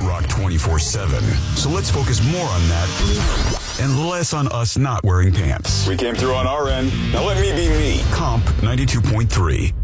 rock 24/7. So let's focus more on that and less on us not wearing pants. We came through on our end. Now let me be me. Comp 92.3.